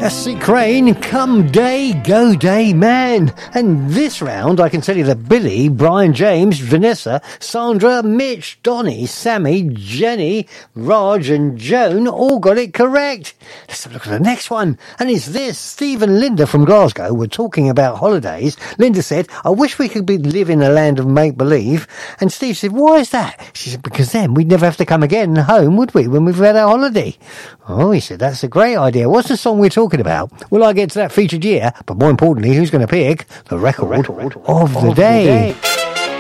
Essie Crane, come day, go day, man. And this round, I can tell you that Billy, Brian James, Vanessa, Sandra, Mitch, Donnie, Sammy, Jenny, Raj and Joan all got it correct. Let's have a look at the next one. And it's this. Steve and Linda from Glasgow were talking about holidays. Linda said, I wish we could live in a land of make-believe. And Steve said, why is that? She said, because then we'd never have to come again home, would we, when we've had our holiday? Oh, he said, that's a great idea. What's the song we're talking about? Well, I get to that featured year, but more importantly, who's going to pick the record of the day?